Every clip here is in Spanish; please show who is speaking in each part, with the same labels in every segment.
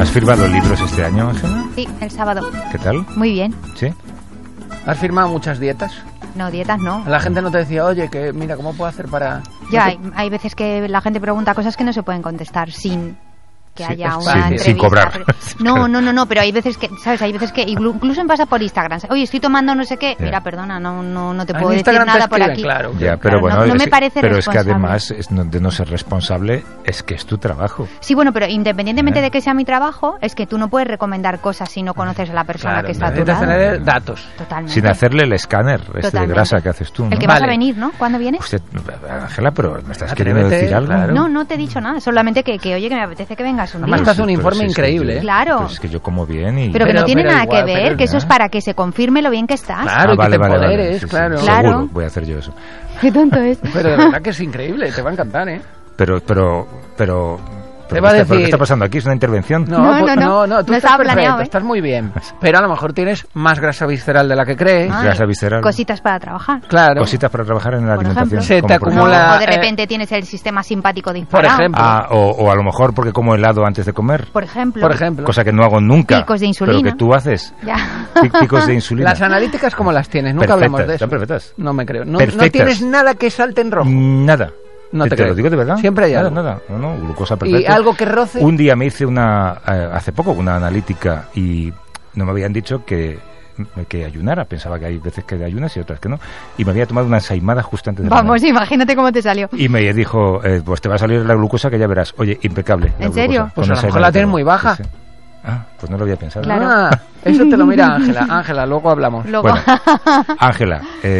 Speaker 1: ¿Has firmado libros este año, Ángela?
Speaker 2: Sí, el sábado.
Speaker 1: ¿Qué tal?
Speaker 2: Muy bien.
Speaker 1: ¿Sí?
Speaker 3: ¿Has firmado muchas dietas?
Speaker 2: No, dietas no.
Speaker 3: La gente no te decía, oye, que mira, ¿cómo puedo hacer para...?
Speaker 2: Ya, hay veces que la gente pregunta cosas que no se pueden contestar sin que haya una entrevista.
Speaker 1: Sin cobrar.
Speaker 2: No, pero hay veces que, ¿sabes? Hay veces que incluso me pasa por Instagram. Oye, estoy tomando no sé qué. Mira, perdona, no te puedo decir nada por aquí.
Speaker 3: Claro.
Speaker 1: Ya, pero
Speaker 2: claro,
Speaker 1: bueno,
Speaker 2: no me parece
Speaker 1: pero
Speaker 2: responsable.
Speaker 1: es que además de no ser responsable, es que es tu trabajo.
Speaker 2: Sí, bueno, pero independientemente de que sea mi trabajo, es que tú no puedes recomendar cosas si no conoces a la persona que está a tu lado.
Speaker 3: Necesitas tener datos.
Speaker 2: Totalmente.
Speaker 1: Sin hacerle el escáner de grasa que haces tú, ¿no?
Speaker 2: El que vas a venir, ¿no? ¿Cuándo vienes?
Speaker 1: Usted, Ángela, pero ¿me estás queriendo decir algo?
Speaker 3: Claro.
Speaker 2: No te he dicho nada. Solamente que oye, que me apetece que vengas un día.
Speaker 3: Además te hace un informe increíble, ¿eh?
Speaker 2: Claro.
Speaker 1: Pues es que yo como bien y...
Speaker 2: Pero que no tiene nada
Speaker 1: igual,
Speaker 2: que ver, que eso es para que se confirme lo bien que estás.
Speaker 3: Claro, y que te empoderes,
Speaker 1: sí,
Speaker 3: claro.
Speaker 1: Sí,
Speaker 2: Claro.
Speaker 1: Seguro, voy a hacer yo eso.
Speaker 2: Qué tonto es.
Speaker 3: Pero de verdad que es increíble, te va a encantar, ¿eh?
Speaker 1: Pero
Speaker 3: te va a decir...
Speaker 1: ¿pero qué está pasando aquí? ¿Es una intervención?
Speaker 3: No, tú
Speaker 2: No
Speaker 3: estás
Speaker 2: estaba
Speaker 3: perfecto,
Speaker 2: planeado, ¿eh?
Speaker 3: estás muy bien. Pero a lo mejor tienes más grasa visceral de la que crees.
Speaker 1: Grasa visceral.
Speaker 2: Cositas para trabajar.
Speaker 3: Claro.
Speaker 1: Cositas para trabajar en la
Speaker 2: Por
Speaker 1: alimentación.
Speaker 2: ejemplo.
Speaker 3: Se te
Speaker 1: como por
Speaker 3: acumula-
Speaker 1: ejemplo.
Speaker 2: O de repente tienes el sistema simpático disparado.
Speaker 3: Por ejemplo.
Speaker 1: O a lo mejor porque como helado antes de comer.
Speaker 2: Por ejemplo.
Speaker 3: Por ejemplo.
Speaker 1: Cosa que no hago nunca.
Speaker 2: Picos de insulina.
Speaker 1: Pero que tú haces.
Speaker 2: Ya.
Speaker 1: Picos de insulina.
Speaker 3: Las analíticas, ¿cómo las tienes? Nunca
Speaker 1: Perfectas,
Speaker 3: hablamos de eso.
Speaker 1: están perfectas.
Speaker 3: No me creo. No
Speaker 1: Perfectas.
Speaker 3: tienes nada que salte en rojo.
Speaker 1: Nada.
Speaker 3: No te
Speaker 1: lo
Speaker 3: creo.
Speaker 1: digo de verdad.
Speaker 3: Siempre hay algo.
Speaker 1: Nada. No, glucosa
Speaker 3: ¿Y
Speaker 1: perfecta.
Speaker 3: algo que roce?
Speaker 1: Un día me hice hace poco una analítica y no me habían dicho que ayunara. Pensaba que hay veces que ayunas y otras que no. Y me había tomado una ensaimada justo antes de
Speaker 2: Vamos,
Speaker 1: comer.
Speaker 2: imagínate cómo te salió.
Speaker 1: Y me dijo, pues te va a salir la glucosa que ya verás. Oye, impecable.
Speaker 2: ¿En serio?
Speaker 3: Pues a lo mejor la tienes muy baja.
Speaker 1: Sí. Ah, pues no lo había pensado.
Speaker 2: Claro.
Speaker 3: Ah, eso te lo mira Ángela. Ángela, luego hablamos.
Speaker 2: Luego.
Speaker 1: Bueno, Ángela,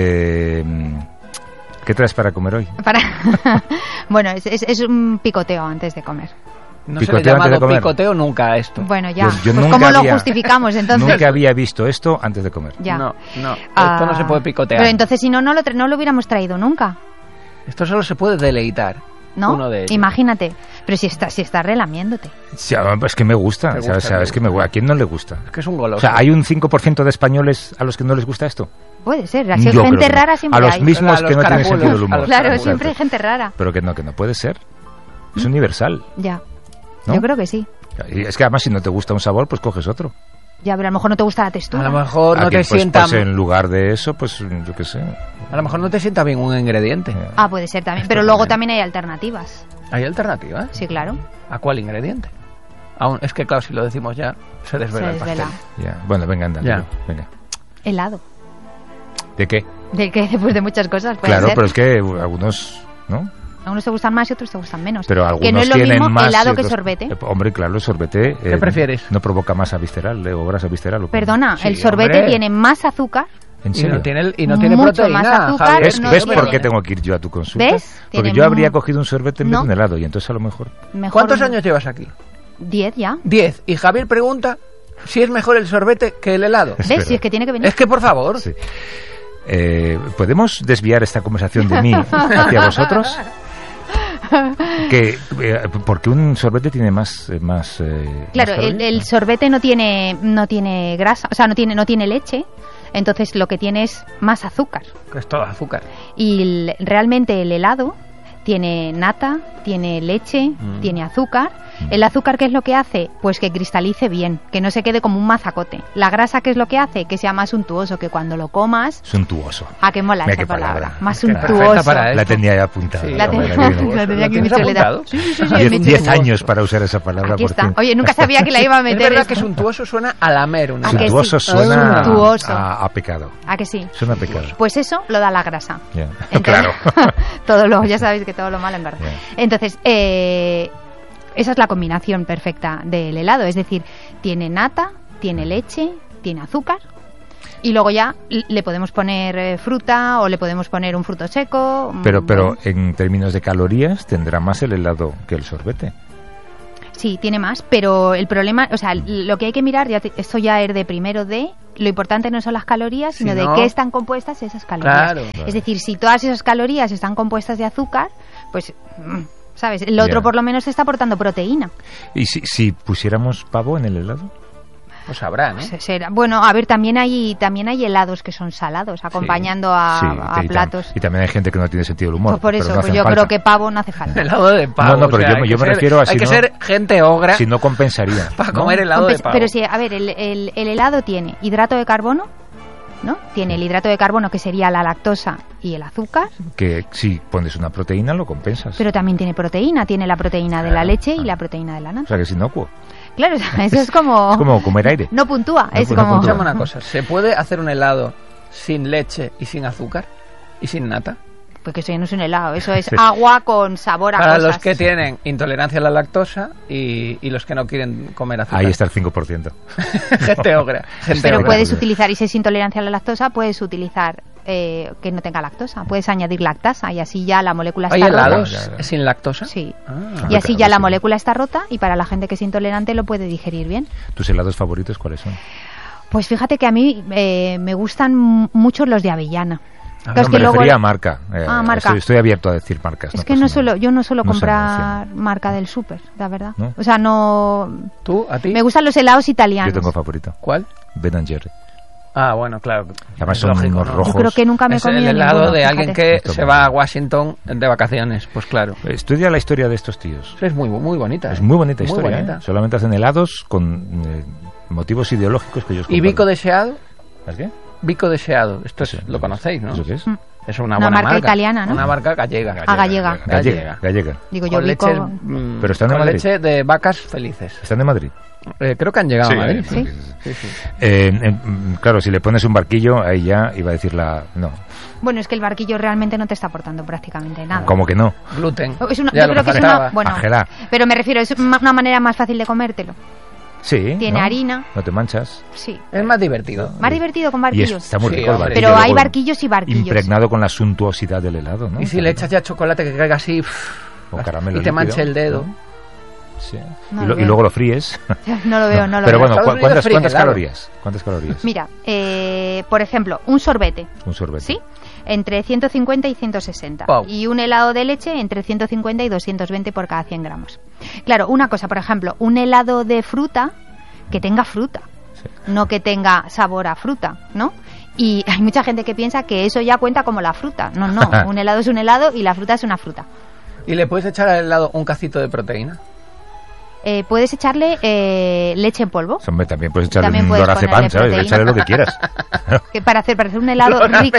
Speaker 1: ¿qué traes para comer hoy?
Speaker 2: Bueno, es un picoteo antes de comer.
Speaker 3: No se le
Speaker 1: Picoteo
Speaker 3: ha
Speaker 1: antes de
Speaker 3: llamado
Speaker 1: comer.
Speaker 3: picoteo nunca a esto.
Speaker 2: Bueno, ya.
Speaker 1: Yo
Speaker 2: Pues
Speaker 1: nunca
Speaker 2: ¿cómo lo
Speaker 1: había-
Speaker 2: justificamos entonces?
Speaker 1: Nunca había visto esto antes de comer.
Speaker 2: Ya.
Speaker 3: No. Esto no se puede picotear.
Speaker 2: Pero entonces si no lo hubiéramos traído nunca,
Speaker 3: Esto solo se puede deleitar.
Speaker 2: ¿no?
Speaker 3: Uno de ellos.
Speaker 2: Imagínate. Pero si estás relamiéndote.
Speaker 1: Sí, es que me gusta.
Speaker 3: Te
Speaker 1: O sea,
Speaker 3: gusta,
Speaker 1: es que ¿a quién no le gusta?
Speaker 3: Es que es un goloso.
Speaker 1: O sea, ¿hay un 5% de españoles a los que no les gusta esto?
Speaker 2: Puede ser. Así
Speaker 1: Yo
Speaker 2: gente
Speaker 1: creo que no.
Speaker 2: rara siempre
Speaker 1: A los
Speaker 2: hay.
Speaker 1: mismos
Speaker 3: A los
Speaker 1: que no tienen
Speaker 3: caracoles,
Speaker 1: sentido del
Speaker 3: a
Speaker 1: humor.
Speaker 3: los
Speaker 2: Claro,
Speaker 3: caracoles.
Speaker 2: siempre hay gente rara.
Speaker 1: Pero que no puede ser. Es universal.
Speaker 2: Ya.
Speaker 1: ¿No?
Speaker 2: Yo creo que sí.
Speaker 1: Y es que además si no te gusta un sabor, pues coges otro.
Speaker 2: Ya, pero a lo mejor no te gusta la textura.
Speaker 3: A lo mejor no
Speaker 1: Aquí,
Speaker 3: te
Speaker 1: pues,
Speaker 3: sienta...
Speaker 1: pues en lugar de eso, pues yo qué sé.
Speaker 3: A lo mejor no te sienta bien un ingrediente.
Speaker 2: Ah, puede ser también. Pero luego también hay alternativas.
Speaker 3: ¿Hay alternativas?
Speaker 2: Sí, claro.
Speaker 3: ¿A cuál ingrediente? Aún, es que claro, si lo decimos ya, se desvela
Speaker 2: Se
Speaker 3: el
Speaker 2: desvela.
Speaker 3: pastel.
Speaker 1: Ya. Bueno, venga, anda.
Speaker 3: Ya.
Speaker 1: Venga.
Speaker 2: Helado.
Speaker 1: ¿De qué?
Speaker 2: De que después de muchas cosas puede
Speaker 1: Claro,
Speaker 2: ser.
Speaker 1: pero es que algunos, ¿no?
Speaker 2: A unos te gustan más y otros te gustan menos.
Speaker 1: Pero algunos
Speaker 2: que no es lo
Speaker 1: tienen
Speaker 2: mismo
Speaker 1: más
Speaker 2: helado
Speaker 1: y
Speaker 2: que
Speaker 1: otros-
Speaker 2: sorbete.
Speaker 1: Hombre, claro, el sorbete...
Speaker 3: ¿Qué prefieres?
Speaker 1: No provoca masa visceral o grasa visceral.
Speaker 2: Perdona,
Speaker 3: Sí,
Speaker 2: el sorbete
Speaker 3: hombre.
Speaker 2: tiene más azúcar.
Speaker 1: ¿En
Speaker 3: Y
Speaker 1: serio?
Speaker 3: no tiene
Speaker 2: Mucho
Speaker 3: proteína,
Speaker 2: más azúcar,
Speaker 3: Javier.
Speaker 1: ¿Ves,
Speaker 2: no
Speaker 1: ¿ves
Speaker 2: tiene-
Speaker 1: por qué tengo que ir yo a tu consulta?
Speaker 2: ¿Ves?
Speaker 1: Porque
Speaker 2: Tiene
Speaker 1: yo habría
Speaker 2: mu-
Speaker 1: cogido un sorbete en vez
Speaker 2: No.
Speaker 1: de un helado y entonces a lo mejor...
Speaker 2: Mejor
Speaker 3: ¿Cuántos años llevas aquí?
Speaker 2: 10 ya.
Speaker 3: 10. Y Javier pregunta si es mejor el sorbete que el helado.
Speaker 1: Es
Speaker 2: ¿Ves?
Speaker 1: verdad.
Speaker 2: Si es que tiene que venir.
Speaker 3: Es que, por favor.
Speaker 1: Sí. ¿Podemos desviar esta conversación de mí hacia vosotros? Porque un sorbete tiene más
Speaker 2: Claro,
Speaker 1: más
Speaker 2: el
Speaker 1: calorías.
Speaker 2: sorbete no tiene grasa, o sea, no tiene leche, entonces lo que tiene es más azúcar.
Speaker 3: Que es todo azúcar.
Speaker 2: Y realmente el helado tiene nata, tiene leche, tiene azúcar. El azúcar, ¿qué es lo que hace? Pues que cristalice bien, que no se quede como un mazacote. La grasa, ¿qué es lo que hace? Que sea más untuoso, que cuando lo comas...
Speaker 1: Suntuoso.
Speaker 2: ¿A qué mola
Speaker 1: Mira
Speaker 2: esa
Speaker 1: qué palabra.
Speaker 2: palabra? Más
Speaker 3: Qué perfecta
Speaker 2: untuoso.
Speaker 3: para esto.
Speaker 1: La tenía ya apuntada.
Speaker 3: Sí,
Speaker 2: La
Speaker 3: hombre,
Speaker 2: tenía-
Speaker 3: la tienes.
Speaker 2: la tenía aquí
Speaker 3: ¿Lo
Speaker 2: en mi
Speaker 3: tienes
Speaker 2: chuleta.
Speaker 3: apuntado?
Speaker 2: Sí, sí, en mi
Speaker 1: 10
Speaker 2: chuleta.
Speaker 1: años para usar esa palabra.
Speaker 2: Aquí
Speaker 1: por
Speaker 2: está.
Speaker 1: cierto.
Speaker 2: Oye, nunca sabía que la iba a
Speaker 3: Es
Speaker 2: meter.
Speaker 3: verdad que
Speaker 2: esto.
Speaker 3: suntuoso suena a lamer una
Speaker 2: ¿A que
Speaker 1: Suntuoso
Speaker 2: sí?
Speaker 1: suena
Speaker 2: Suntuoso.
Speaker 1: a pecado.
Speaker 2: ¿A que sí?
Speaker 1: Suena a pecado.
Speaker 2: Pues eso lo da la grasa.
Speaker 1: Ya.
Speaker 2: Entonces,
Speaker 1: Claro.
Speaker 2: ya sabéis que todo lo malo engorda.
Speaker 1: Ya.
Speaker 2: Entonces, esa es la combinación perfecta del helado. Es decir, tiene nata, tiene leche, tiene azúcar. Y luego ya le podemos poner fruta o le podemos poner un fruto seco.
Speaker 1: Pero
Speaker 2: Bueno,
Speaker 1: en términos de calorías tendrá más el helado que el sorbete.
Speaker 2: sí, tiene más, pero el problema, o sea, lo que hay que mirar, esto ya es de primero de, lo importante no son las calorías, sino
Speaker 3: Si
Speaker 2: de
Speaker 3: no-
Speaker 2: qué están compuestas esas calorías.
Speaker 3: Claro.
Speaker 2: Es decir, si todas esas calorías están compuestas de azúcar, pues, ¿sabes? El otro
Speaker 1: Ya.
Speaker 2: por lo menos está aportando proteína.
Speaker 1: ¿Y si pusiéramos pavo en el helado?
Speaker 3: Pues sabrán, ¿eh?
Speaker 2: Será. Bueno, a ver, también hay helados que son salados, acompañando a platos.
Speaker 1: Y también hay gente que no tiene sentido del humor.
Speaker 2: Pues por eso,
Speaker 1: no
Speaker 2: pues yo creo que pavo no hace falta.
Speaker 3: Helado de pavo.
Speaker 1: No, pero yo me refiero a si
Speaker 3: hay que
Speaker 1: no,
Speaker 3: ser gente ogra.
Speaker 1: Si no compensaría.
Speaker 3: Para comer helado de pavo.
Speaker 2: Pero sí, a ver, el helado tiene hidrato de carbono, ¿no? Tiene el hidrato de carbono, que sería la lactosa y el azúcar. Que
Speaker 1: si pones una proteína lo compensas.
Speaker 2: Pero también tiene proteína, tiene la proteína de la leche y la proteína de la nata.
Speaker 1: O sea que es inocuo.
Speaker 2: Claro, eso es como...
Speaker 1: Es como comer aire.
Speaker 2: No puntúa,
Speaker 1: no,
Speaker 2: es como...
Speaker 3: Escuchame una cosa, ¿se puede hacer un helado sin leche y sin azúcar? ¿Y sin nata?
Speaker 2: Porque eso ya no es un helado, eso es agua con sabor a
Speaker 3: Para
Speaker 2: cosas.
Speaker 3: los que tienen intolerancia a la lactosa y los que no quieren comer azúcar.
Speaker 1: Ahí está el 5%.
Speaker 3: Gente ogra.
Speaker 2: Pero puedes utilizar, y si es intolerancia a la lactosa, puedes utilizar que no tenga lactosa. Puedes añadir lactasa y así ya la molécula está rota.
Speaker 3: ¿Hay helados sin lactosa?
Speaker 2: Sí. Y así ya la molécula está rota y para la gente que es intolerante lo puede digerir bien.
Speaker 1: ¿Tus helados favoritos cuáles son?
Speaker 2: Pues fíjate que a mí me gustan mucho los de avellana.
Speaker 1: No, me refería a marca.
Speaker 2: Marca.
Speaker 1: Estoy abierto a decir marcas.
Speaker 2: Es que yo no suelo comprar marca del súper, la verdad.
Speaker 1: ¿No?
Speaker 2: O sea, no...
Speaker 3: ¿Tú? ¿A ti?
Speaker 2: Me gustan los helados italianos.
Speaker 1: Yo tengo favorito.
Speaker 3: ¿Cuál?
Speaker 1: Ben & Jerry.
Speaker 3: Ah, bueno, claro.
Speaker 1: Además son unos rojos.
Speaker 2: Yo creo que nunca me he comido
Speaker 3: el helado
Speaker 2: ninguno,
Speaker 3: de alguien que
Speaker 1: Esto
Speaker 3: se va a Washington de vacaciones, pues claro.
Speaker 1: Estudia la historia de estos tíos.
Speaker 3: Es muy bonita.
Speaker 1: Es muy bonita
Speaker 3: muy
Speaker 1: historia.
Speaker 3: bonita.
Speaker 1: Solamente hacen helados con motivos ideológicos que ellos comparten.
Speaker 3: ¿Y Bico deseado?
Speaker 1: ¿Es qué?
Speaker 3: Bico deseado. Esto
Speaker 1: Sí,
Speaker 3: lo conocéis, ¿no?
Speaker 1: ¿Eso qué es?
Speaker 3: Es una buena
Speaker 2: marca italiana, ¿no?
Speaker 3: Una marca gallega.
Speaker 1: Gallega.
Speaker 2: Digo yo,
Speaker 3: con
Speaker 2: Bico...
Speaker 3: leche,
Speaker 1: Pero están de
Speaker 3: con
Speaker 1: Madrid.
Speaker 3: leche de vacas felices.
Speaker 1: ¿Están de Madrid?
Speaker 3: Creo que han llegado a Madrid.
Speaker 2: ¿Sí?
Speaker 3: Sí.
Speaker 1: Claro, si le pones un barquillo, ahí ya iba a decir no.
Speaker 2: Bueno, es que el barquillo realmente no te está aportando prácticamente nada.
Speaker 1: ¿Cómo que no?
Speaker 3: Gluten.
Speaker 2: Yo
Speaker 3: Ya
Speaker 2: creo
Speaker 3: lo
Speaker 2: que es
Speaker 3: faltaba.
Speaker 2: bueno,
Speaker 1: Ángela.
Speaker 2: pero me refiero, es una manera más fácil de comértelo.
Speaker 1: Sí.
Speaker 2: Tiene
Speaker 1: ¿no?
Speaker 2: harina.
Speaker 1: No te manchas.
Speaker 2: Sí.
Speaker 3: Es más divertido.
Speaker 2: Más divertido con
Speaker 1: Y
Speaker 2: barquillos.
Speaker 1: está muy
Speaker 3: Sí,
Speaker 1: rico el
Speaker 3: hombre.
Speaker 1: barquillo.
Speaker 2: Pero hay
Speaker 1: luego
Speaker 2: barquillos y barquillos.
Speaker 1: impregnado con la suntuosidad del helado, ¿no?
Speaker 3: Y si le echas ya chocolate que caiga así
Speaker 1: O caramelo
Speaker 3: y te manche
Speaker 1: líquido,
Speaker 3: el dedo.
Speaker 1: ¿no? Sí.
Speaker 2: No
Speaker 1: y
Speaker 2: lo veo.
Speaker 1: luego lo fríes.
Speaker 2: No lo veo, no lo
Speaker 1: Pero
Speaker 2: veo.
Speaker 1: bueno,
Speaker 3: Estados Unidos fríen
Speaker 1: ¿cuántas
Speaker 3: helado.
Speaker 1: calorías? ¿Cuántas calorías?
Speaker 2: Mira, por ejemplo, un sorbete,
Speaker 1: Un sorbete.
Speaker 2: ¿sí? Entre 150 y 160.
Speaker 3: Wow.
Speaker 2: Y un helado de leche entre 150 y 220 por cada 100 gramos. Claro, una cosa, por ejemplo, un helado de fruta que tenga fruta, no que tenga sabor a fruta, ¿no? Y hay mucha gente que piensa que eso ya cuenta como la fruta. No, un helado es un helado y la fruta es una fruta.
Speaker 3: ¿Y le puedes echar al helado un cacito de proteína?
Speaker 2: Puedes echarle leche en polvo.
Speaker 1: Hombre, también puedes echarle
Speaker 2: También
Speaker 1: un
Speaker 2: puedes
Speaker 1: lorazepam,
Speaker 2: ponerle
Speaker 1: ¿sabes?
Speaker 2: proteína.
Speaker 1: Echarle lo que quieras.
Speaker 2: Que para hacer un helado rico.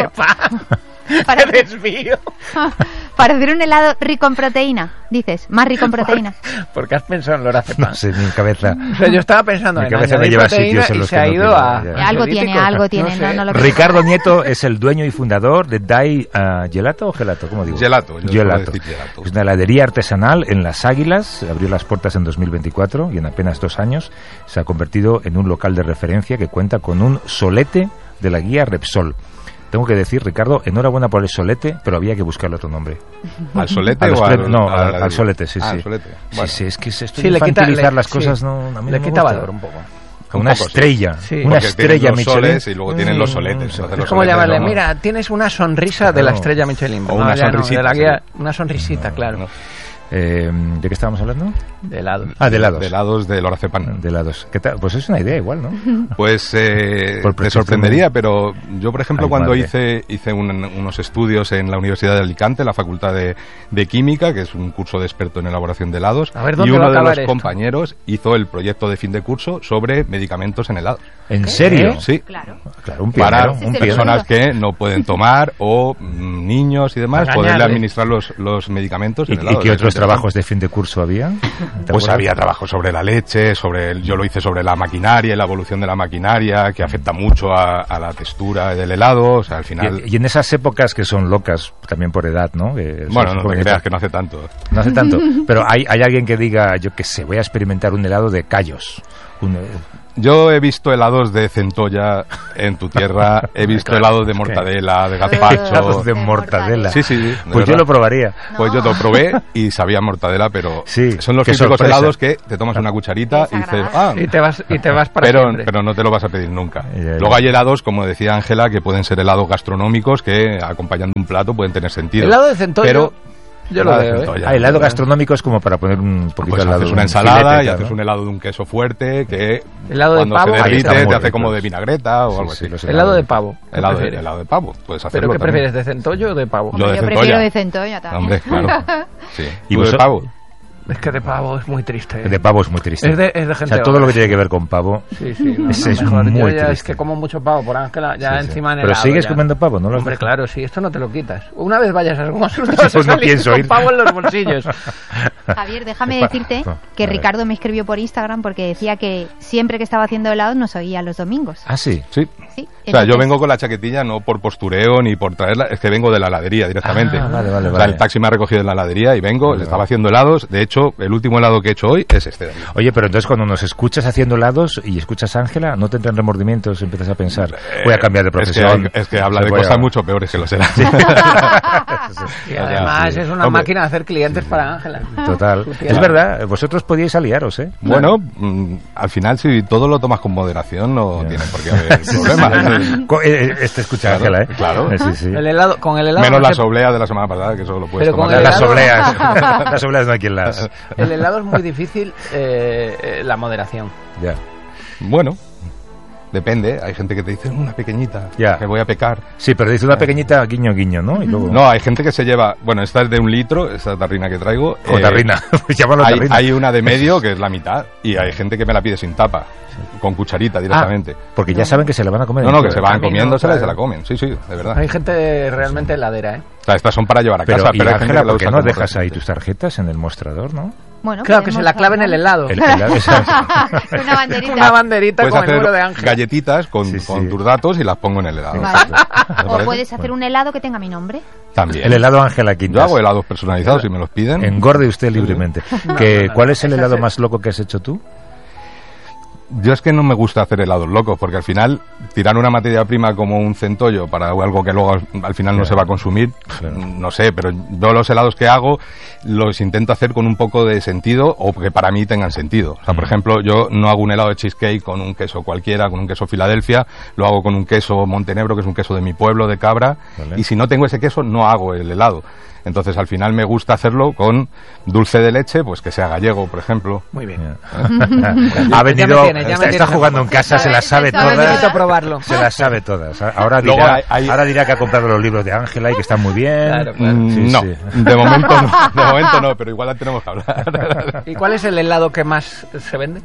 Speaker 3: Para desvío.
Speaker 2: Para hacer un helado rico en proteína, dices, más rico en proteína.
Speaker 3: Porque has pensado en lorazepam.
Speaker 1: No sé, mi cabeza.
Speaker 3: O sea, yo estaba pensando
Speaker 1: Mi
Speaker 3: en
Speaker 1: cabeza me
Speaker 3: añadir
Speaker 1: lleva a
Speaker 3: proteína
Speaker 1: sitios en
Speaker 3: y
Speaker 1: los
Speaker 3: se
Speaker 1: que
Speaker 3: ha
Speaker 1: no
Speaker 3: ido
Speaker 1: quiero,
Speaker 3: a...
Speaker 1: ya.
Speaker 2: Algo tiene,
Speaker 3: No sé.
Speaker 2: no lo que
Speaker 1: Ricardo Nieto es el dueño y fundador de Dai Gelato o Gelato, ¿cómo digo?
Speaker 4: Gelato, yo suelo
Speaker 1: Gelato.
Speaker 4: decir gelato.
Speaker 1: Es una heladería artesanal en Las Águilas, abrió las puertas en 2024 y en apenas 2 años se ha convertido en un local de referencia que cuenta con un solete de la guía Repsol. Tengo que decir, Ricardo, enhorabuena por el solete, pero había que buscarle otro nombre.
Speaker 4: ¿Al solete
Speaker 1: A los
Speaker 4: o
Speaker 1: pre- no,
Speaker 4: a la
Speaker 1: al solete, sí, sí.
Speaker 4: al solete.
Speaker 1: Sí,
Speaker 4: Bueno.
Speaker 1: sí, es que esto
Speaker 3: Sí,
Speaker 1: de
Speaker 3: le quita-
Speaker 1: infantilizar
Speaker 3: le-
Speaker 1: las
Speaker 3: sí.
Speaker 1: cosas no, a mí
Speaker 3: Le
Speaker 1: no me
Speaker 3: quita
Speaker 1: gusta.
Speaker 3: valor un poco.
Speaker 1: Una
Speaker 4: Un poco, sí.
Speaker 1: estrella,
Speaker 3: Sí.
Speaker 1: una
Speaker 4: Porque
Speaker 1: estrella
Speaker 4: tienen los
Speaker 1: Michelin.
Speaker 4: soles y luego tienen los soletes. Entonces los
Speaker 3: Es como
Speaker 4: soletes
Speaker 3: llamarle,
Speaker 4: no-
Speaker 3: mira, tienes una sonrisa de la estrella Michelin.
Speaker 4: O una
Speaker 3: ya
Speaker 4: sonrisita,
Speaker 3: de la guía,
Speaker 4: sí.
Speaker 3: una sonrisita, claro.
Speaker 4: No.
Speaker 1: ¿De qué estábamos hablando?
Speaker 3: De helado.
Speaker 1: Ah, de helados.
Speaker 4: De helados de lorazepam.
Speaker 1: De helados. ¿Qué tal? Pues es una idea igual, ¿no?
Speaker 4: Pues
Speaker 1: Por
Speaker 4: te
Speaker 1: pretexto
Speaker 4: sorprendería, pero yo, por ejemplo,
Speaker 1: Ay,
Speaker 4: cuando
Speaker 1: madre.
Speaker 4: hice unos estudios en la Universidad de Alicante, la Facultad de Química, que es un curso de experto en elaboración de helados,
Speaker 3: A ver,
Speaker 4: y
Speaker 3: ¿dónde va a
Speaker 4: uno de
Speaker 3: acabar
Speaker 4: los
Speaker 3: esto?
Speaker 4: compañeros hizo el proyecto de fin de curso sobre medicamentos en helados.
Speaker 1: ¿En serio?
Speaker 4: Sí.
Speaker 2: Claro.
Speaker 1: Claro, un
Speaker 4: Para
Speaker 1: pionero, un pionero.
Speaker 4: personas que no pueden tomar o niños y demás,
Speaker 3: Para
Speaker 4: poderle
Speaker 3: engañarle.
Speaker 4: administrar los medicamentos en
Speaker 1: ¿Y
Speaker 4: helados.
Speaker 1: qué otros
Speaker 4: Es interesante.
Speaker 1: trabajos de fin de curso había? ¿Te
Speaker 4: Pues
Speaker 1: acuerdas?
Speaker 4: había trabajo sobre la leche, yo lo hice sobre la maquinaria y la evolución de la maquinaria, que afecta mucho a la textura del helado, o sea, al final...
Speaker 1: Y en esas épocas que son locas, también por edad, ¿no?
Speaker 4: Bueno, no
Speaker 1: supongo
Speaker 4: te creas que no hace tanto.
Speaker 1: No hace tanto. Pero hay alguien que diga, yo qué sé, voy a experimentar un helado de callos.
Speaker 4: Yo he visto helados de centolla en tu tierra, he visto helados de mortadela, de
Speaker 1: Helados
Speaker 4: gazpacho...
Speaker 1: de mortadela.
Speaker 4: Sí, sí, de
Speaker 1: Pues yo
Speaker 4: verdad.
Speaker 1: lo probaría.
Speaker 4: Pues yo lo probé y sabía mortadela, pero
Speaker 1: Sí,
Speaker 4: son los
Speaker 1: qué
Speaker 4: típicos
Speaker 1: sorpresa.
Speaker 4: helados que te tomas una cucharita y dices, ah,
Speaker 3: Y te vas para siempre.
Speaker 4: pero no te lo vas a pedir nunca.
Speaker 1: Ya, ya.
Speaker 4: Luego hay helados, como decía Ángela, que pueden ser helados gastronómicos que acompañando un plato pueden tener sentido.
Speaker 3: Helado de centollo.
Speaker 4: Pero
Speaker 3: Yo lo veo,
Speaker 1: El helado gastronómico es como para poner un poquito
Speaker 4: Pues
Speaker 1: al lado
Speaker 4: haces
Speaker 1: de
Speaker 4: una
Speaker 1: un
Speaker 4: ensalada
Speaker 1: filete,
Speaker 4: y
Speaker 1: ¿no?
Speaker 4: haces un helado de un queso fuerte que
Speaker 3: Helado de
Speaker 4: cuando
Speaker 3: pavo,
Speaker 4: se
Speaker 1: ahí está
Speaker 4: derrite
Speaker 1: muy
Speaker 4: te hace
Speaker 1: rico.
Speaker 4: como de vinagreta o algo
Speaker 1: Sí,
Speaker 4: así.
Speaker 1: los
Speaker 3: Helado de pavo. ¿Qué
Speaker 4: Helado
Speaker 3: prefieres?
Speaker 4: de pavo, puedes hacerlo
Speaker 3: ¿Pero qué
Speaker 4: también.
Speaker 3: prefieres, de centollo o de pavo?
Speaker 4: Yo de
Speaker 2: Yo
Speaker 4: centolla.
Speaker 2: prefiero de centolla también.
Speaker 4: Hombre, claro. Sí.
Speaker 1: ¿Y
Speaker 4: ¿Tú de
Speaker 1: vos-
Speaker 4: pavo?
Speaker 3: Es que de pavo es muy triste.
Speaker 1: De pavo es muy triste.
Speaker 3: Es de gente
Speaker 1: o sea, todo lo
Speaker 3: obesa.
Speaker 1: que tiene que ver con pavo.
Speaker 3: Sí, sí, no,
Speaker 1: Ese es
Speaker 3: mejor. Yo
Speaker 1: muy
Speaker 3: ya es
Speaker 1: triste.
Speaker 3: que como mucho pavo por Ángela, ya
Speaker 1: Sí, sí.
Speaker 3: encima en
Speaker 1: Pero
Speaker 3: helado,
Speaker 1: sigues
Speaker 3: ya.
Speaker 1: comiendo pavo, ¿no?
Speaker 3: Hombre, claro, sí, esto no te lo quitas. Una vez vayas a algún asunto,
Speaker 1: Pues no
Speaker 3: salís
Speaker 1: pienso
Speaker 3: con
Speaker 1: ir.
Speaker 3: pavo en los bolsillos.
Speaker 2: Javier, déjame decirte que
Speaker 1: A ver.
Speaker 2: Ricardo me escribió por Instagram porque decía que siempre que estaba haciendo helado nos oía los domingos.
Speaker 1: Ah, sí.
Speaker 4: Sí.
Speaker 2: Sí,
Speaker 4: O sea, yo
Speaker 2: entonces-
Speaker 4: vengo con la chaquetilla no por postureo ni por traerla, es que vengo de la heladería directamente.
Speaker 1: Ah, vale,
Speaker 4: O sea,
Speaker 1: vale.
Speaker 4: el taxi me ha recogido en la heladería y vengo,
Speaker 1: Vale,
Speaker 4: estaba
Speaker 1: vale.
Speaker 4: haciendo helados. De hecho, el último helado que he hecho hoy es este de aquí.
Speaker 1: Oye, pero entonces cuando nos escuchas haciendo helados y escuchas a Ángela, ¿no te entran remordimientos? Empiezas a pensar, voy a cambiar de profesión.
Speaker 4: Es que habla de
Speaker 1: voy a-
Speaker 4: cosas mucho peores que los helados.
Speaker 3: Y además
Speaker 4: sí.
Speaker 3: es una
Speaker 4: Hombre.
Speaker 3: máquina de hacer clientes para Ángela.
Speaker 1: Total.
Speaker 3: Su
Speaker 1: Es
Speaker 3: tía.
Speaker 1: verdad, vosotros podíais aliaros, ¿eh?
Speaker 4: Bueno, al final si todo lo tomas con moderación no
Speaker 1: Ya.
Speaker 4: tiene por qué haber problemas.
Speaker 1: Este escucha a
Speaker 4: Claro,
Speaker 1: Ángela, ¿eh?
Speaker 4: claro.
Speaker 1: Sí, sí.
Speaker 3: El helado, con el helado
Speaker 4: Menos
Speaker 3: no
Speaker 4: las
Speaker 3: se-
Speaker 4: obleas de la semana pasada, que eso lo puedes
Speaker 3: Pero con
Speaker 4: tomar.
Speaker 3: el
Speaker 1: Las
Speaker 3: helado-
Speaker 1: obleas. Las obleas no hay quien las...
Speaker 3: el helado es muy difícil la moderación.
Speaker 1: Ya.
Speaker 4: Bueno, depende. Hay gente que te dice una pequeñita,
Speaker 1: Ya.
Speaker 4: que voy a pecar.
Speaker 1: Sí, pero dice una pequeñita guiño guiño, ¿no? Y luego...
Speaker 4: No, hay gente que se lleva... Bueno, esta es de 1 litro, esta tarrina que traigo.
Speaker 1: O tarrina. Llámalo
Speaker 4: Hay,
Speaker 1: tarrina.
Speaker 4: hay una de medio que es la mitad y hay gente que me la pide sin tapa, con cucharita directamente.
Speaker 1: Porque ya saben que se la van a comer.
Speaker 4: No, no, que
Speaker 1: entera.
Speaker 4: se van
Speaker 3: A mí no,
Speaker 4: comiéndosela y
Speaker 3: claro.
Speaker 4: se la comen. Sí, sí, de verdad.
Speaker 3: Hay gente realmente heladera, ¿eh?
Speaker 4: O sea, estas son para llevar a
Speaker 1: Pero,
Speaker 4: casa,
Speaker 1: y
Speaker 4: pero hay gente
Speaker 1: Ángela,
Speaker 4: que la
Speaker 1: ¿por qué
Speaker 4: usa
Speaker 1: no
Speaker 4: como
Speaker 1: dejas ahí
Speaker 4: recipiente.
Speaker 1: tus tarjetas en el mostrador, no?
Speaker 2: Bueno,
Speaker 3: Claro, que se
Speaker 2: podemos
Speaker 3: la claven en el helado.
Speaker 1: El helado,
Speaker 2: Una banderita.
Speaker 3: Una banderita
Speaker 4: Puedes
Speaker 3: con el
Speaker 4: hacer
Speaker 3: número de Ángela.
Speaker 4: galletitas con,
Speaker 1: Sí, sí.
Speaker 4: con tus datos y las pongo en el helado.
Speaker 2: Vale.
Speaker 4: ¿Te
Speaker 2: O
Speaker 4: parece?
Speaker 2: puedes hacer un helado que tenga mi nombre.
Speaker 4: También.
Speaker 1: El helado Ángela Quintas.
Speaker 4: Yo hago helados personalizados si me los piden.
Speaker 1: Engorde usted libremente. ¿Cuál es el helado más loco que has hecho tú?
Speaker 4: Yo es que no me gusta hacer helados locos, porque al final tirar una materia prima como un centollo para algo que luego al final no
Speaker 1: Claro.
Speaker 4: se va a consumir,
Speaker 1: Claro.
Speaker 4: no sé, pero yo los helados que hago los intento hacer con un poco de sentido o que para mí tengan sentido. O sea, por ejemplo, yo no hago un helado de cheesecake con un queso cualquiera, con un queso Filadelfia, lo hago con un queso Montenegro, que es un queso de mi pueblo, de cabra,
Speaker 1: Vale.
Speaker 4: y si no tengo ese queso no hago el helado. Entonces al final me gusta hacerlo con dulce de leche, pues que sea gallego, por ejemplo.
Speaker 3: Muy bien.
Speaker 1: Ha venido,
Speaker 3: tienes, ya me
Speaker 1: está
Speaker 3: tienes.
Speaker 1: jugando en casa, se las sabe
Speaker 2: Sabe,
Speaker 3: Ahora
Speaker 2: todas.
Speaker 3: necesito
Speaker 1: todas.
Speaker 3: probarlo.
Speaker 1: Se las sabe todas. Ahora
Speaker 4: Luego
Speaker 1: dirá,
Speaker 4: hay-
Speaker 1: ahora dirá que ha comprado los libros de Ángela y que están muy bien.
Speaker 3: Claro, claro.
Speaker 1: Sí,
Speaker 4: No,
Speaker 1: sí.
Speaker 4: de momento no, de momento no, pero igual la tenemos que hablar.
Speaker 3: ¿Y cuál es el helado que más se vende?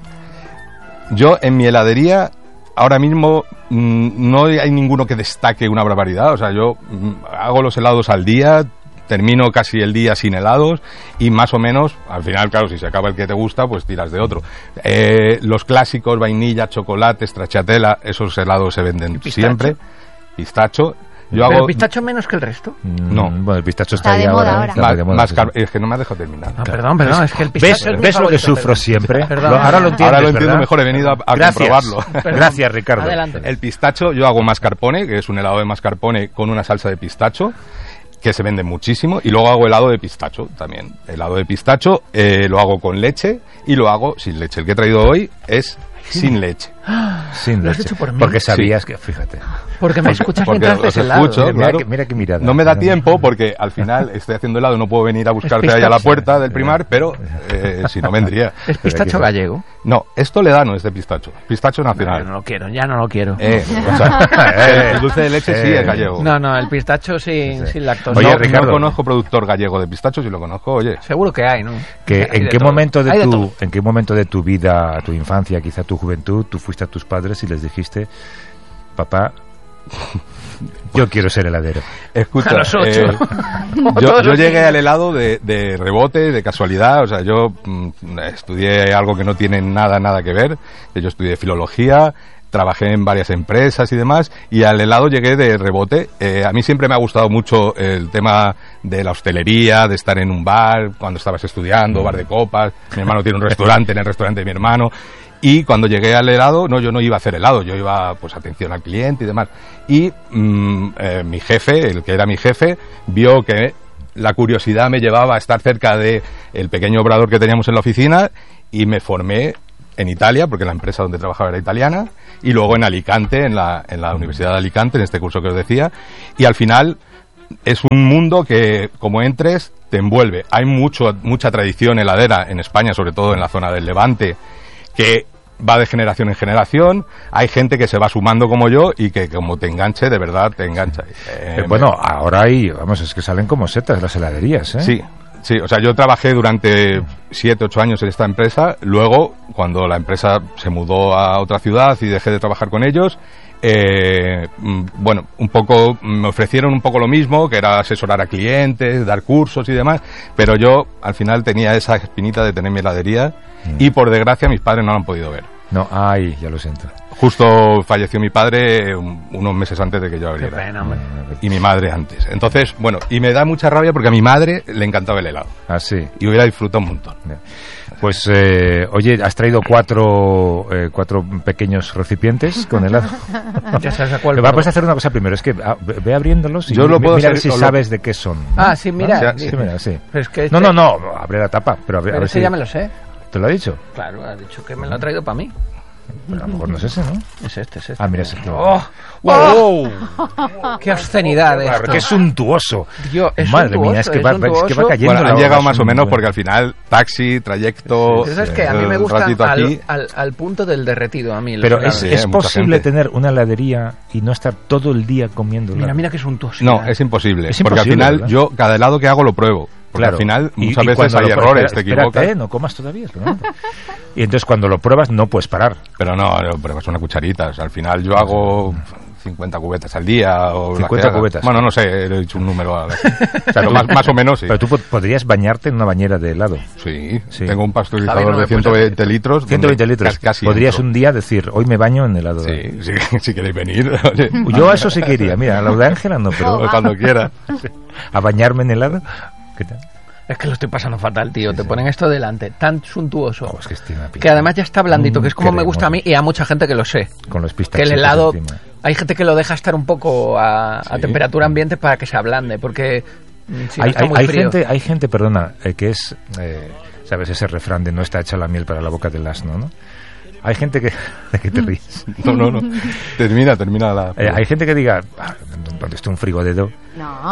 Speaker 4: Yo en mi heladería ahora mismo no hay ninguno que destaque una barbaridad, o sea, yo hago los helados al día, termino casi el día sin helados y más o menos, al final, claro, si se acaba el que te gusta, pues tiras de otro. Los clásicos, vainilla, chocolate, stracciatella, esos helados se venden
Speaker 3: pistacho?
Speaker 4: siempre. Pistacho. Yo
Speaker 3: ¿Pero
Speaker 4: hago
Speaker 3: pistacho menos que el resto?
Speaker 4: No.
Speaker 1: Bueno, el pistacho está,
Speaker 2: Está de
Speaker 1: ahí
Speaker 2: moda
Speaker 1: ahora.
Speaker 2: ahora.
Speaker 1: Está muy de moda, sí, sí.
Speaker 4: es que no me has dejado terminar.
Speaker 3: Ah, perdón, es que el
Speaker 1: ¿Ves,
Speaker 3: pistacho es mi
Speaker 1: ¿ves lo que
Speaker 3: favorito,
Speaker 1: sufro
Speaker 3: perdón.
Speaker 1: siempre?
Speaker 3: Perdón.
Speaker 1: Ahora lo entiendes,
Speaker 4: Ahora lo entiendo
Speaker 1: ¿verdad?
Speaker 4: mejor, he venido a
Speaker 1: Gracias.
Speaker 4: comprobarlo.
Speaker 1: Gracias, Ricardo.
Speaker 3: Adelante.
Speaker 4: El pistacho, yo hago mascarpone, que es un helado de mascarpone con una salsa de pistacho, que se vende muchísimo, y luego hago helado de pistacho también. Helado de pistacho lo hago con leche y lo hago sin leche. El que he traído hoy es sin leche.
Speaker 1: Sin
Speaker 3: ¿Lo has
Speaker 1: leche.
Speaker 3: hecho por mí?
Speaker 1: Porque sabías que, fíjate.
Speaker 3: Porque me escuchas
Speaker 4: Porque
Speaker 3: mientras
Speaker 4: os
Speaker 3: haces helado.
Speaker 4: escucho.
Speaker 1: Mira,
Speaker 4: claro.
Speaker 1: mira qué mirada.
Speaker 4: No me da
Speaker 1: Mira.
Speaker 4: tiempo porque al final estoy haciendo helado, no puedo venir a buscarte
Speaker 3: Es
Speaker 4: ahí a la
Speaker 3: pistacho.
Speaker 4: puerta del primar, pero si no vendría.
Speaker 3: ¿Es pistacho gallego?
Speaker 4: No, esto le da, no es de pistacho. Pistacho
Speaker 3: No,
Speaker 4: nacional.
Speaker 3: no lo quiero, ya no lo quiero.
Speaker 4: O sea, el dulce de leche sí es gallego.
Speaker 3: No, el pistacho sin lactosa.
Speaker 1: Oye,
Speaker 4: no,
Speaker 1: Ricardo.
Speaker 4: no conozco productor gallego de pistacho, si lo conozco, oye.
Speaker 3: Seguro que hay, ¿no?
Speaker 1: Que,
Speaker 3: Hay
Speaker 1: ¿en
Speaker 3: de
Speaker 1: qué
Speaker 3: todo.
Speaker 1: momento
Speaker 3: Hay
Speaker 1: de
Speaker 3: todo.
Speaker 1: en qué momento de tu vida, tu infancia, quizá tu juventud, tú fuiste a tus padres y les dijiste, papá, yo quiero ser heladero?
Speaker 4: Escucha,
Speaker 3: A los 8.
Speaker 4: yo llegué al helado de rebote, de casualidad, o sea, yo estudié algo que no tiene nada que ver, yo estudié filología, trabajé en varias empresas y demás, y al helado llegué de rebote. A mí siempre me ha gustado mucho el tema de la hostelería, de estar en un bar, cuando estabas estudiando, bar de copas, mi hermano tiene un restaurante, en el restaurante de mi hermano, y cuando llegué al helado, no, yo no iba a hacer helado, yo iba, pues, atención al cliente y demás. Y mi jefe, el que era mi jefe, vio que la curiosidad me llevaba a estar cerca de el pequeño obrador que teníamos en la oficina y me formé en Italia, porque la empresa donde trabajaba era italiana, y luego en Alicante, en la Universidad de Alicante, en este curso que os decía, y al final es un mundo que, como entres, te envuelve. Hay mucha tradición heladera en España, sobre todo en la zona del Levante, que va de generación en generación. Hay gente que se va sumando como yo y que como te enganche, de verdad te engancha.
Speaker 1: Bueno, ahora es que salen como setas las heladerías, ¿eh?
Speaker 4: Sí. Sí, o sea, yo trabajé durante 7, 8 años en esta empresa. Luego, cuando la empresa se mudó a otra ciudad y dejé de trabajar con ellos, bueno, un poco me ofrecieron un poco lo mismo, que era asesorar a clientes, dar cursos y demás, pero yo al final tenía esa espinita de tener mi heladería y por desgracia mis padres no lo han podido ver.
Speaker 1: No, ay, ya lo siento.
Speaker 4: Justo falleció mi padre unos meses antes de que yo abriera.
Speaker 3: Qué pena, hombre.
Speaker 4: Y mi madre antes. Entonces, bueno, y me da mucha rabia porque a mi madre le encantaba el helado.
Speaker 1: Ah, sí.
Speaker 4: Y hubiera disfrutado un montón.
Speaker 1: Pues, oye, has traído cuatro pequeños recipientes con helado.
Speaker 3: Ya sabes a cuál.
Speaker 1: Vamos a hacer una cosa primero, es que ve abriéndolos y
Speaker 4: yo lo puedo
Speaker 1: mira
Speaker 4: hacer,
Speaker 1: si sabes de qué son.
Speaker 3: Ah, sí, mira.
Speaker 1: Sí, mira, sí.
Speaker 3: Pero es que
Speaker 1: No, abre la tapa, pero a ver
Speaker 3: ese
Speaker 1: si...
Speaker 3: ya me lo sé.
Speaker 1: ¿Te lo ha dicho?
Speaker 3: Claro, ha dicho que me lo ha traído para mí.
Speaker 1: Pero a lo mejor no es ese, ¿no?
Speaker 3: Es este.
Speaker 1: Ah, mira, es este.
Speaker 3: ¡Oh! ¡Wow! ¡Qué obscenidad esto!
Speaker 1: ¡Qué suntuoso!
Speaker 3: Tío, es
Speaker 1: Madre mía, es que va cayendo.
Speaker 4: Bueno, han llegado más o menos porque al final taxi, trayecto...
Speaker 3: Sí, es que a mí me gusta al punto del derretido, a mí.
Speaker 1: Pero es posible tener una heladería y no estar todo el día comiendo helado.
Speaker 3: Mira qué suntuoso.
Speaker 4: No, es imposible. Porque al final
Speaker 1: ¿verdad?
Speaker 4: yo cada helado que hago lo pruebo. Porque
Speaker 1: claro,
Speaker 4: al final muchas
Speaker 1: y
Speaker 4: veces hay errores, te equivocas.
Speaker 1: No comas todavía. Y entonces cuando lo pruebas no puedes parar.
Speaker 4: Pero no, pruebas una cucharita. O sea, al final yo hago 50 cubetas al día. O
Speaker 1: 50 cubetas.
Speaker 4: Bueno, no sé, he dicho un número. O sea, más o menos, sí.
Speaker 1: Pero tú podrías bañarte en una bañera de helado.
Speaker 4: Sí. Tengo un pasteurizador de 120 litros.
Speaker 1: 120 litros.
Speaker 4: Casi
Speaker 1: podrías
Speaker 4: entro.
Speaker 1: un día decir, hoy me baño en helado.
Speaker 4: Sí, si queréis venir.
Speaker 1: Yo a eso sí que iría. Mira, a lo de Ángela no, pero
Speaker 4: cuando quiera.
Speaker 1: A bañarme en helado. ¿Qué tal?
Speaker 3: Es que lo estoy pasando fatal, tío. Te ponen esto delante, tan suntuoso.
Speaker 1: Es que,
Speaker 3: que además ya está blandito, que es como me gusta a mí y a mucha gente que lo sé.
Speaker 1: Con los pistachios.
Speaker 3: Que el helado, hay gente que lo deja estar un poco a temperatura ambiente para que se ablande, porque si está muy frío.
Speaker 1: Hay gente, perdona, que es, ¿sabes? Ese refrán de no está hecha la miel para la boca del asno, ¿no? Hay gente que... ¿De qué te ríes?
Speaker 4: No. Termina la...
Speaker 1: hay gente que diga, ¿dónde está un frigodedo?
Speaker 2: No.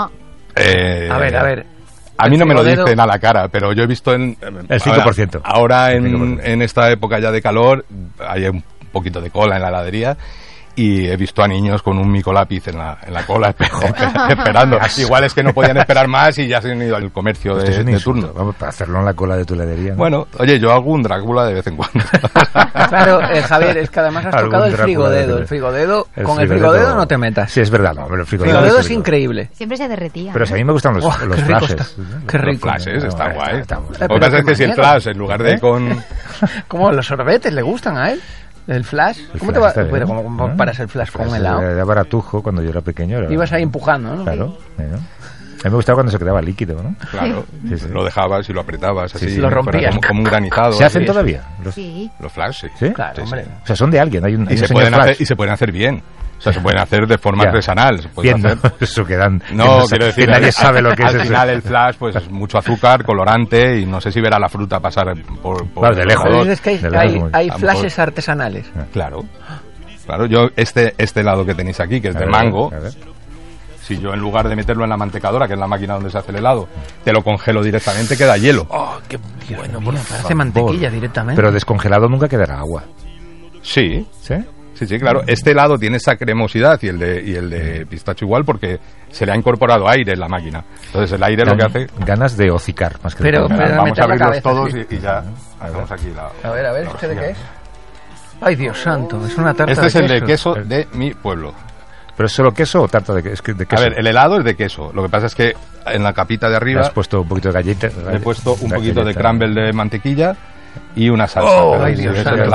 Speaker 3: A ver.
Speaker 4: A mí no me lo dicen a la cara, pero yo he visto el
Speaker 1: 5%.
Speaker 4: Ahora en esta época ya de calor hay un poquito de cola en la heladería y he visto a niños con un micolápiz en la cola esperando. Igual es que no podían esperar más y ya se han ido al comercio de turno.
Speaker 1: Vamos, para hacerlo en la cola de tu heladería, ¿no?
Speaker 4: Bueno, oye, yo hago un Drácula de vez en cuando.
Speaker 3: Claro, Javier, es que además has tocado el frigodedo. Con el frigodedo no te metas.
Speaker 1: Sí, es verdad, no, pero el
Speaker 3: frigodedo es increíble.
Speaker 2: Siempre se derretía.
Speaker 1: Pero si a mí me gustan los flashes.
Speaker 3: Qué rico.
Speaker 4: Los flashes, está guay. Lo que pasa es que si el flash, en lugar de con...
Speaker 3: Como los sorbetes, ¿le gustan a él? ¿El flash? ¿Cómo te va? Pero ¿cómo paras el flash con un helado?
Speaker 1: Era baratujo cuando yo era pequeño.
Speaker 3: Ibas ahí empujando, ¿no?
Speaker 1: Claro. A mí me gustaba cuando se quedaba líquido, ¿no?
Speaker 4: Claro. Sí. Lo dejabas y lo apretabas así.
Speaker 3: Lo rompías.
Speaker 4: Como un granizado.
Speaker 1: ¿Se hacen todavía?
Speaker 2: Sí.
Speaker 4: Los flash, sí.
Speaker 1: ¿Sí?
Speaker 3: Claro, hombre.
Speaker 1: O sea, son de alguien.
Speaker 4: Y se pueden hacer bien. O sea, se pueden hacer de forma artesanal.
Speaker 1: Bien, eso quedan...
Speaker 4: No, quiero decir...
Speaker 1: Que nadie sabe lo que es.
Speaker 4: Al final el flash, pues es mucho azúcar, colorante, y no sé si verá la fruta pasar por
Speaker 1: claro, de lejos.
Speaker 3: Es que hay flashes artesanales.
Speaker 4: Claro, yo este helado que tenéis aquí, que es de mango, si yo en lugar de meterlo en la mantecadora, que es la máquina donde se hace el helado, te lo congelo directamente, queda hielo.
Speaker 3: ¡Oh, qué bueno! Parece mantequilla directamente.
Speaker 1: Pero descongelado nunca quedará agua.
Speaker 4: Sí.
Speaker 1: ¿Sí?
Speaker 4: Sí, claro. Este helado tiene esa cremosidad y el de pistacho igual porque se le ha incorporado aire en la máquina. Entonces el aire lo que hace...
Speaker 1: Ganas de hocicar más que
Speaker 3: pero
Speaker 4: vamos a abrirlos todos
Speaker 3: sí.
Speaker 4: y ya hacemos aquí la...
Speaker 3: A ver, ¿este de qué es? Ay, Dios santo, es una tarta
Speaker 4: Este es el de queso de mi pueblo.
Speaker 1: ¿Pero es solo queso o tarta de queso?
Speaker 4: A ver, el helado es de queso. Lo que pasa es que en la capita de arriba...
Speaker 1: ¿Le has puesto un poquito de galleta?
Speaker 4: Le he puesto un poquito de crumble de mantequilla y una salsa.
Speaker 3: Ay, Dios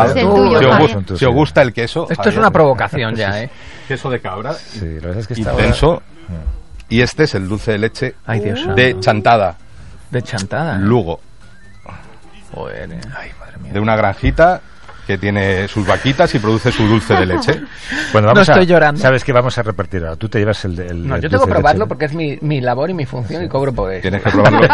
Speaker 4: santo. Si os gusta el queso...
Speaker 3: Esto es una provocación ya, ¿eh?
Speaker 4: Queso de cabra.
Speaker 1: Sí, la verdad es que está
Speaker 4: intenso. Y este es el dulce de leche de Chantada.
Speaker 3: ¿De Chantada?
Speaker 4: Lugo.
Speaker 3: Joder, Ay, madre mía.
Speaker 4: De una granjita que tiene sus vaquitas y produce su dulce de leche.
Speaker 1: Bueno, vamos
Speaker 3: estoy llorando.
Speaker 1: ¿Sabes qué vamos a repartir ahora? Tú te llevas
Speaker 3: No, yo tengo que probarlo porque es mi labor y mi función y cobro por eso.
Speaker 4: Tienes que probarlos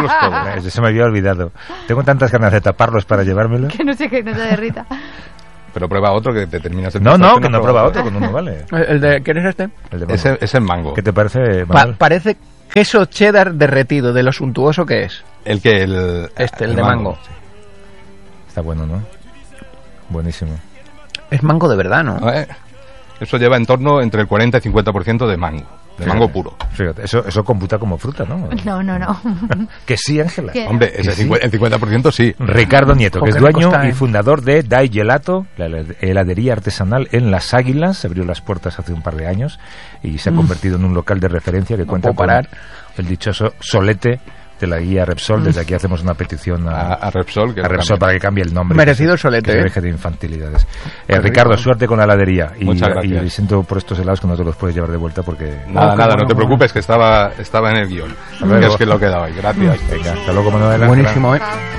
Speaker 4: todos.
Speaker 1: Se me había olvidado. Tengo tantas ganas de taparlos para llevármelos.
Speaker 2: Que no sé que no se derrita.
Speaker 4: pero prueba otro que te terminas el
Speaker 1: No,
Speaker 4: pistacho,
Speaker 1: que no prueba otro, con uno vale.
Speaker 3: ¿Quieres este?
Speaker 1: El de mango.
Speaker 4: Ese es mango.
Speaker 1: ¿Qué te parece, Manuel?
Speaker 3: Parece queso cheddar derretido, de lo suntuoso que es.
Speaker 4: El
Speaker 3: de mango.
Speaker 4: Sí.
Speaker 1: Está bueno, ¿no? Buenísimo.
Speaker 3: Es mango de verdad, ¿no?
Speaker 4: Eso lleva en torno entre el 40 y 50% de mango. De mango puro.
Speaker 1: Fíjate, eso computa como fruta, ¿no?
Speaker 2: No.
Speaker 1: Que sí, Ángela.
Speaker 4: Hombre, el 50% sí.
Speaker 1: Ricardo Nieto, que es
Speaker 3: Joder,
Speaker 1: dueño
Speaker 3: costa,
Speaker 1: y fundador de Dai Gelato, la heladería artesanal en Las Águilas. Abrió las puertas hace un par de años y se ha convertido en un local de referencia que cuenta con el dichoso solete de la guía Repsol. Desde aquí hacemos una petición
Speaker 4: a Repsol,
Speaker 1: para que cambie el nombre.
Speaker 3: Merecido el solete.
Speaker 1: Que se deje de infantilidades. Ricardo, suerte con la heladería.
Speaker 4: Muchas gracias.
Speaker 1: Y siento por estos helados que no te los puedes llevar de vuelta porque...
Speaker 4: Nada, no te preocupes, que estaba en el guión. Que es que lo quedaba ahí. Gracias.
Speaker 1: Venga, hasta luego, Manuel.
Speaker 3: Buenísimo, ¿eh?